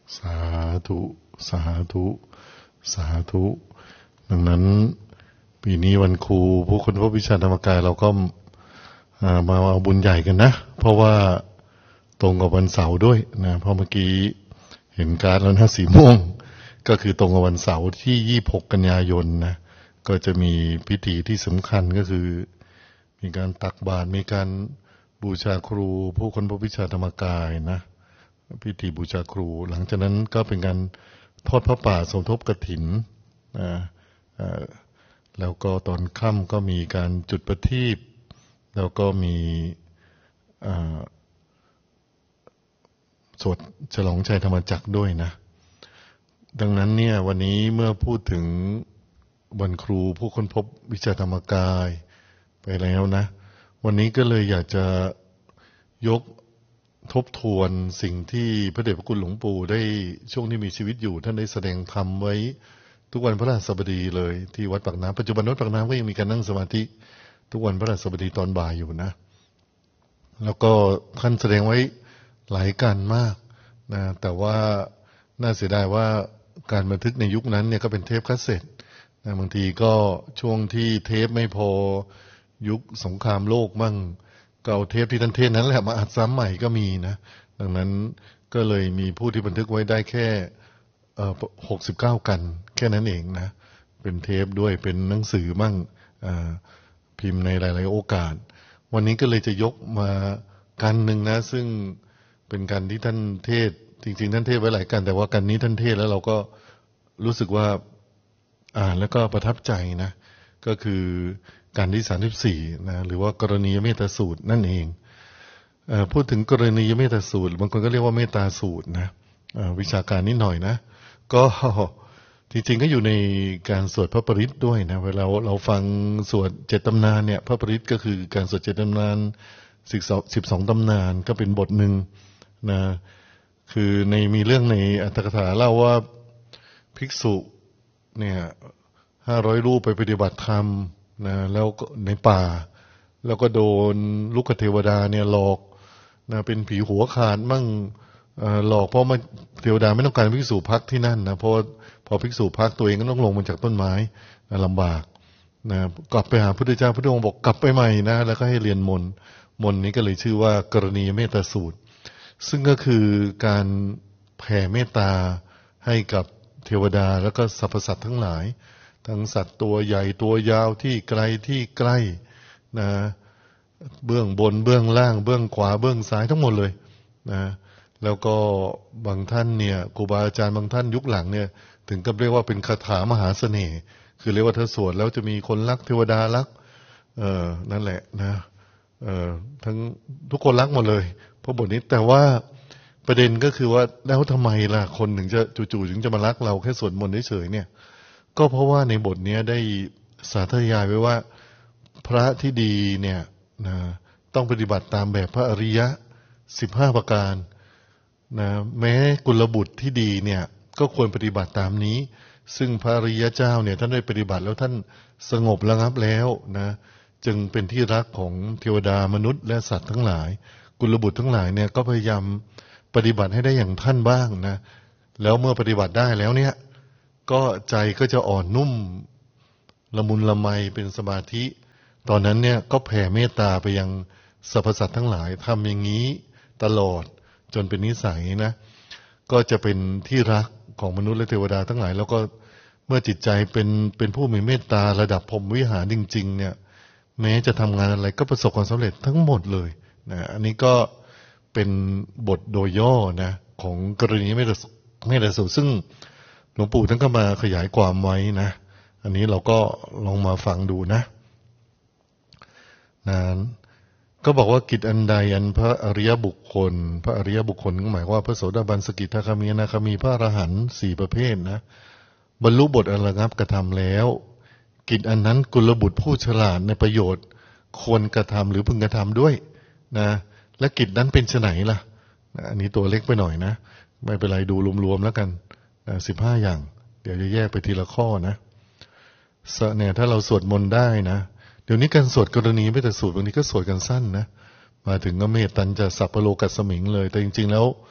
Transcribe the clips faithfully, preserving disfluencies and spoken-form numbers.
สาธุสาธุสาธุดังนั้นปีนี้วันครูผู้คนพบวิชาธรรมกายเราก็มาเอาบุญใหญ่กันนะเพราะว่าตรงกับวันเสาร์ด้วยนะเพราะเมื่อกี้เห็นการแล้วนะสีม่วงก็คือตรงกับวันเสาร์ที่ยี่สิบหกกันยายนนะก็จะมีพิธีที่สำคัญก็คือมีการตักบาตรมีการบูชาครูผู้คนพบวิชาธรรมกายนะพิธีบูชาครูหลังจากนั้นก็เป็นการทอดพระป่าสมทบกฐินนะแล้วก็ตอนค่ำก็มีการจุดประทีปแล้วก็มีสวดฉลองชัยธรรมจักรด้วยนะดังนั้นเนี่ยวันนี้เมื่อพูดถึงวันครูผู้ค้นพบวิชาธรรมกายไปแล้วนะวันนี้ก็เลยอยากจะยกทบทวนสิ่งที่พระเดชพระคุณหลวงปู่ได้ช่วงที่มีชีวิตอยู่ท่านได้แสดงธรรมไว้ทุกวันพฤหัสบดีเลยที่วัดปากน้ำปัจจุบันวัดปากน้ำก็ยังมีการนั่งสมาธิทุกวันพฤหัสบดีตอนบ่ายอยู่นะแล้วก็ท่านแสดงไว้หลายการมากนะแต่ว่าน่าเสียดายว่าการบันทึกในยุคนั้นเนี่ยก็เป็นเทปคาสเซ็ตนะบางทีก็ช่วงที่เทปไม่พอยุคสงครามโลกมั่งก็เอาเทปที่ท่านเทศนั้นแหละมาอัดซ้ำใหม่ก็มีนะดังนั้นก็เลยมีผู้ที่บันทึกไว้ได้แค่หกสิบเก้ากันแค่นั้นเองนะเป็นเทปด้วยเป็นหนังสือมั่งพิมพ์ในหลายๆโอกาสวันนี้ก็เลยจะยกมากันหนึ่งนะซึ่งเป็นการที่ท่านเทศจริงๆท่านเทศไว้หลายกันแต่ว่ากันนี้ท่านเทศแล้วเราก็รู้สึกว่าอ่านแล้วก็ประทับใจนะก็คือการที่สามสิบสี่นะหรือว่ากรณียเมตตาสูตรนั่นเองเอ่อพูดถึงกรณียเมตตาสูตรบางคนก็เรียกว่าเมตตาสูตรนะวิชาการนิดหน่อยนะก็จริงๆก็อยู่ในการสวดพระปริตรด้วยนะเวลาเราฟังสวดเจ็ดตำนานเนี่ยพระปริตรก็คือการสวดเจ็ดตำนานสิบสองสิบสองตำนานก็เป็นบทหนึ่งนะคือในมีเรื่องในอัตถกถาเล่าว่าภิกษุเนี่ยห้าร้อยรูปไปปฏิบัติธรรมนะแล้วในป่าแล้วก็โดนลูกเทวดาเนี่ยหลอกนะเป็นผีหัวขาดมั่งหลอกเพราะมาเทวดาไม่ต้องการภิกษุพักที่นั่นนะเพราะพอภิกษุพักตัวเองก็ต้องลงมาจากต้นไม้นะลำบากนะกลับไปหาพระพุทธเจ้าพระพุทธองค์บอกกลับไปใหม่นะแล้วก็ให้เรียนมนต์มนต์นี้ก็เลยชื่อว่ากรณียเมตตาสูตรซึ่งก็คือการแผ่เมตตาให้กับเทวดาแล้วก็สรรพสัตว์ทั้งหลายทั้งสัตว์ตัวใหญ่ตัวยาวที่ไกลที่ใกล้นะเบื้องบนเบื้องล่างเบื้องขวาเบื้องซ้ายทั้งหมดเลยนะแล้วก็บางท่านเนี่ยครูบาอาจารย์บางท่านยุคหลังเนี่ยถึงกับเรียกว่าเป็นคาถามหาเสน่ห์คือเรียกว่าถ้าสวดแล้วจะมีคนรักเทวดารักเออนั่นแหละนะเออทั้งทุกคนรักหมดเลยเพราะบทนี้แต่ว่าประเด็นก็คือว่าแล้วทำไมล่ะคนถึงจะจู่ๆถึงจะมารักเราแค่สวดมนต์เฉยๆเนี่ยก็เพราะว่าในบทนี้ได้สาธยายไว้ว่าพระที่ดีเนี่ยนะต้องปฏิบัติตามแบบพระอริยะสิบห้าประการนะแม้กุลบุตรที่ดีเนี่ยก็ควรปฏิบัติตามนี้ซึ่งพระอริยเจ้าเนี่ยท่านได้ปฏิบัติแล้วท่านสงบระงับแล้วนะจึงเป็นที่รักของเทวดามนุษย์และสัตว์ทั้งหลายกุลบุตรทั้งหลายเนี่ยก็พยายามปฏิบัติให้ได้อย่างท่านบ้างนะแล้วเมื่อปฏิบัติได้แล้วเนี่ยก็ใจก็จะอ่อนนุ่มละมุนละไมเป็นสมาธิตอนนั้นเนี่ยก็แผ่เมตตาไปยังสรรพสัตว์ทั้งหลายทำอย่างนี้ตลอดจนเป็นนิสัยนะก็จะเป็นที่รักของมนุษย์และเทวดาทั้งหลายแล้วก็เมื่อจิตใจเป็นเป็นผู้มีเมตตาระดับพรหมวิหารจริงๆเนี่ยแม้จะทำงานอะไรก็ประสบความสำเร็จทั้งหมดเลยนะอันนี้ก็เป็นบทโดยย่อนะของกรณีเมตตาเมตตาสูตรซึ่งหลวงปู่ท่านก็มาขยายความไว้นะอันนี้เราก็ลองมาฟังดูนะนะก็บอกว่ากิจอันใดอันพระอริยบุคคลพระอริยบุคคลก็หมายว่าพระโสดาบันสกิทาคามีอนาคามีพระอรหันต์สี่ประเภทนะบรรลุบทอระงับกระทำแล้วกิจอันนั้นกุลบุตรผู้ฉลาดในประโยชน์ควรกระทำหรือพึงกระทำด้วยนะและกิจนั้นเป็นไฉนล่ะอันนี้ตัวเล็กไปหน่อยนะไม่เป็นไรดูรวมๆแล้วกันสิบห้าอย่างเดี๋ยวจะแยกไปทีละข้อนะเนี่ยถ้าเราสวดมนต์ได้นะเดี๋ยวนี้การสวดกรณีไม่แต่สวดบางทีก็สวดกันสั้นนะมาถึงก็เมตตัญจะสัพพโลกัสสมิงเลยแต่จริงๆแล้ว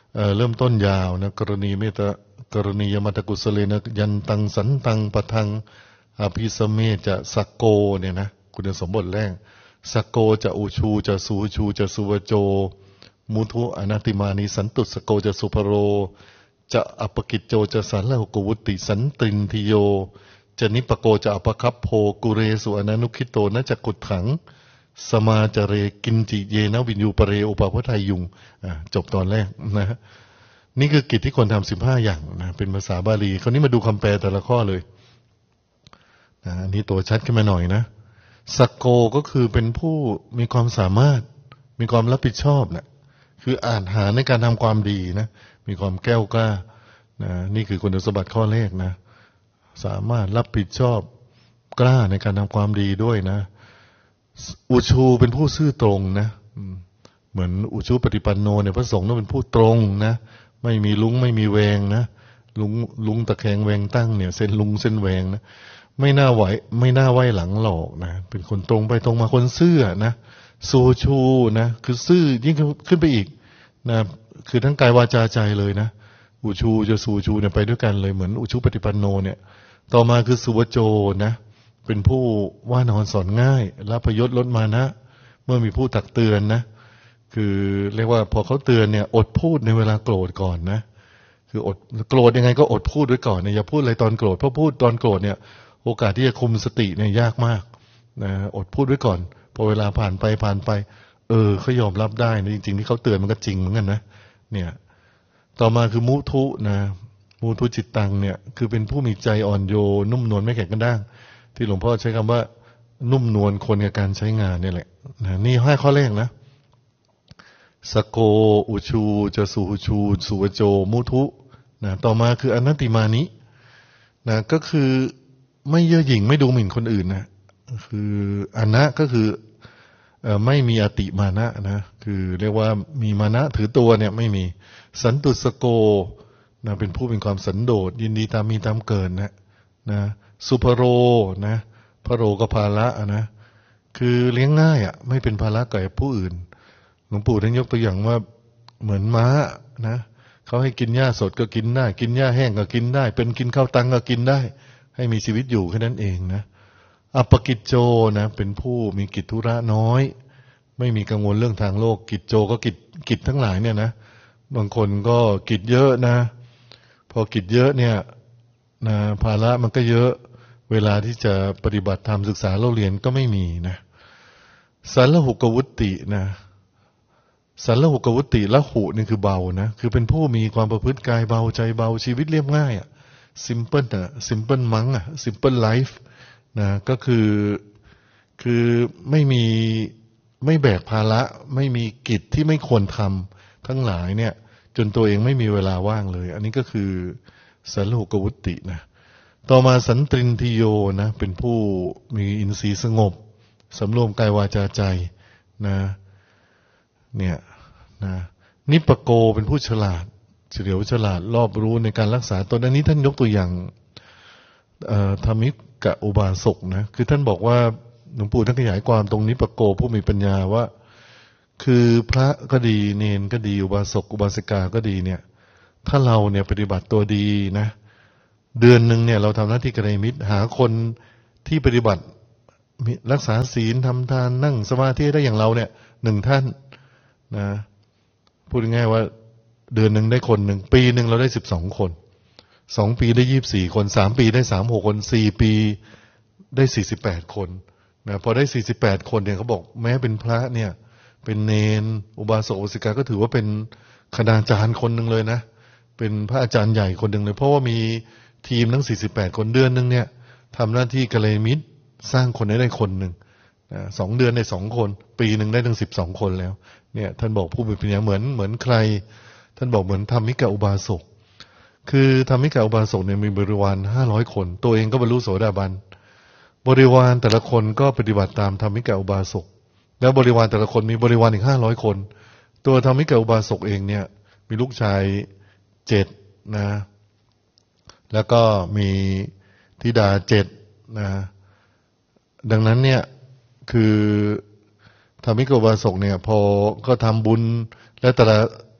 เอ่อเริ่มต้นยาวนะกรณีเมตตากรณียมัตตกุสเลนะยันตังสันตังปะทังอภิสเมจะสักโกเนี่ยนะคุณสมบัติแรกสักโกจะอุชูจะสูชูจะสุวโจมุทุอนาติมานิสันตุสโกจะสุภโรจะอัปกิจโจจะสันละหกวุติสันตินทิโยจะนิปโกจะอัปคัพโพกุเรสุอนานุคิโตนะจะกุดถังสมาจเรกินจิเยนะวินยูปเรอุปาพทายุงจบตอนแรกนะนี่คือกิจที่คนทำสิบห้าอย่างนะเป็นภาษาบาลีคราวนี้มาดูคำแปลแต่ละข้อเลยนะอันนี้ตัวชัดขึ้นมาหน่อยนะสักโกก็คือเป็นผู้มีความสามารถมีความรับผิดชอบนะคืออาจหาในการทำความดีนะมีความแก้วกล้านะนี่คือคุณสมบัติข้อแรกนะสามารถรับผิดชอบกล้าในการทำความดีด้วยนะอุชูเป็นผู้ซื่อตรงนะเหมือนอุชูปฏิปันโนเนี่ยพระสงฆ์ต้องเป็นผู้ตรงนะไม่มีลุงไม่มีแวงนะลุงลุงตะแคงแวงตั้งเนี่ยเส้นลุงเส้นแวงนะไม่น่าไหวไม่น่าไหวหลังหลอกนะเป็นคนตรงไปตรงมาคนซื่อนะสูชูนะคือซื่อยิ่งขึ้นไปอีกนะคือทั้งกายวาจาใจเลยนะอุชูจะสูชูเนี่ยไปด้วยกันเลยเหมือนอุชูปฏิปันโนเนี่ยต่อมาคือสุวโจนะเป็นผู้ว่านอนสอนง่ายละพยศลดมานะเมื่อมีผู้ตักเตือนนะคือเรียกว่าพอเขาเตือนเนี่ยอดพูดในเวลาโกรธก่อนนะคืออดโกรธยังไงก็อดพูดไว้ก่อนเนี่ยอย่าพูดอะไรตอนโกรธเพราะพูดตอนโกรธเนี่ยโอกาสที่จะคุมสติเนี่ยยากมากนะอดพูดไว้ก่อนพอเวลาผ่านไปผ่านไปเออเขายอมรับได้นะจริงๆที่เขาเตือนมันก็จริงเหมือนกันนะเนี่ยต่อมาคือมุทุนะมุทุจิตตังเนี่ยคือเป็นผู้มีใจอ่อนโยนนุ่มนวลไม่แข็งกระด้างที่หลวงพ่อใช้คำว่านุ่มนวลคนกับการใช้งานนี่แหละนะนี่ห้าข้อแรกนะสโกอุชูจะสูชูสุวโจมุทุนะต่อมาคืออนัตติมานินะก็คือไม่เย่อหยิ่งไม่ดูหมิ่นคนอื่นนะคืออนะก็คือไม่มีอติมานะนะคือเรียกว่ามีมานะถือตัวเนี่ยไม่มีสันตุสโกนะเป็นผู้เป็นความสันโดษยินดีตามมีตามเกิดนะนะสุภโรนะพระโรก็ภาระนะคือเลี้ยงง่ายอ่ะไม่เป็นภาระแก่ผู้อื่นหลวงปู่ท่านยกตัวอย่างว่าเหมือนม้านะเขาให้กินหญ้าสดก็กินได้กินหญ้าแห้งก็กินได้เป็นกินข้าวตังก็กินได้ให้มีชีวิตอยู่แค่นั้นเองนะอัปกิจโจนะเป็นผู้มีกิจธุระน้อยไม่มีกังวลเรื่องทางโลกกิจโจก็กิจกิจทั้งหลายเนี่ยนะบางคนก็กิจเยอะนะพอกิจเยอะเนี่ยนะภาระมันก็เยอะเวลาที่จะปฏิบัติธรรมศึกษาเล่าเรียนก็ไม่มีนะสัลหุกวุตตินะสัลหุกวุตติละหุนี่คือเบานะคือเป็นผู้มีความประพฤติกายเบาใจเบาชีวิตเรียบง่ายอ่ะ simple อ่ะ simple มั้งอ่ะ simple life นะก็คือคือไม่มีไม่แบกภาระไม่มีกิจที่ไม่ควรทำทั้งหลายเนี่ยจนตัวเองไม่มีเวลาว่างเลยอันนี้ก็คือสัลหุกวุตตินะต่อมาสันตรินทิโยนะเป็นผู้มีอินทรีย์สงบสำรวมกายวาจาใจนะเนี่ยนะนิปโกเป็นผู้ฉลาดเฉลียวฉลาดรอบรู้ในการรักษาตนอันนี้ท่านยกตัวอย่างธรรมิกะอุบาสกนะคือท่านบอกว่าหลวงปู่ท่านขยายความตรงนิปโกผู้มีปัญญาว่าคือพระก็ดีเนนก็ดีอุบาสกอุบาสิกาก็ดีเนี่ยถ้าเราเนี่ยปฏิบัติตัวดีนะเดือนหนึ่งเนี่ยเราทำหน้าที่กัลยาณมิตรหาคนที่ปฏิบัติรักษาศีลทำทานนั่งสมาธิได้อย่างเราเนี่ยหนึ่งท่านนะพูดง่ายๆว่าเดือนหนึ่งได้คนหนึ่งปีหนึ่งเราได้สิบสองคนสองปีได้ยี่สิบสี่คนสามปีได้สามหกคนสี่ปีได้สี่สิบแปดคนนะพอได้สี่สิบแปดคนเนี่ยเขาบอกแม้เป็นพระเนี่ยเป็นเนนอุบาสกอุบาสิกาก็ถือว่าเป็นคณาจารย์คนหนึ่งเลยนะเป็นพระอาจารย์ใหญ่คนหนึ่งเลยเพราะว่ามีทีมทั้งสี่สิบแปดคนเดือนนึงเนี่ยทำหน้าที่กัลยาณมิตรสร้างคนได้ได้คนหนึ่งนะสองเดือนได้สองคนปีหนึ่งได้ถึงสิบสองคนแล้วเนี่ยท่านบอกผู้มีปัญญาเหมือนเหมือนใครท่านบอกเหมือนธรรมิกะอุบาสกคือธรรมิกะอุบาสกเนี่ยมีบริวารห้าร้อยคนตัวเองก็บรรลุโสดาบันบริวารแต่ละคนก็ปฏิบัติตามธรรมิกะอุบาสกแล้วบริวารแต่ละคนมีบริวารอีกห้าร้อยคนตัวธรรมิกะอุบาสกเองเนี่ยมีลูกชายเจ็ดนะแล้วก็มีธิดาเจ็ดนะดังนั้นเนี่ยคือธรรมิกะอุบาสกเนี่ยพอก็ทำบุญและแต่ละ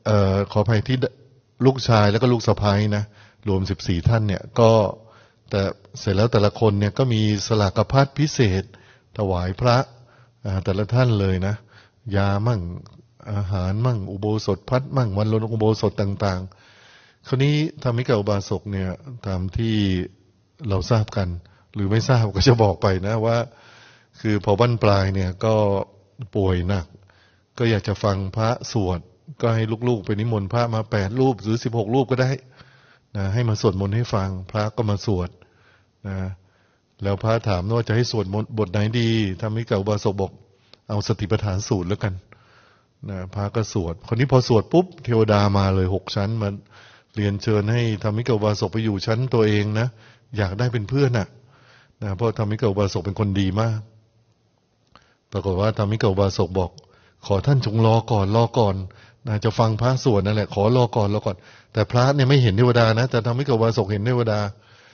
เอ่อขออภัยที่ลูกชายแล้วก็ลูกสะใภ้นะรวมสิบสี่ท่านเนี่ยก็แต่เสร็จแล้วแต่ละคนเนี่ยก็มีสลากภัตพิเศษถวายพระแต่ละท่านเลยนะยามั่งอาหารมั่งอุโบสถพัดมั่งวันลงอุโบสถต่างๆคราวนี้ธรรมิกอุบาสกเนี่ยตามที่เราทราบกันหรือไม่ทราบก็จะบอกไปนะว่าคือพอบั้นปลายเนี่ยก็ป่วยหนักก็อยากจะฟังพระสวดก็ให้ลูกๆไปนิมนต์พระมาแปดรูปหรือสิบหกรูปก็ได้นะให้มาสวดมนต์ให้ฟังพระก็มาสวดนะแล้วพระถามว่าจะให้สวดมนต์บทไหนดีธรรมิกอุบาสกบอกเอาสติปัฏฐานสูตรแล้วกันนะพระก็สวดคนนี้พอสวดปุ๊บเทวดามาเลยหกชั้นมันเรียนเชิญให้ธรรมิกอุบาสกไปอยู่ชั้นตัวเองนะอยากได้เป็นเพื่อนน่ะนะเพราะธรรมิกอุบาสกเป็นคนดีมากปรากฏว่าธรรมิกอุบาสกบอกขอท่านจงรอก่อนรอก่อนนะจะฟังพระสวดนั่นแหละขอรอก่อนรอก่อนแต่พระเนี่ยไม่เห็นเทวดานะแต่ธรรมิกอุบาสกเห็นเทวดา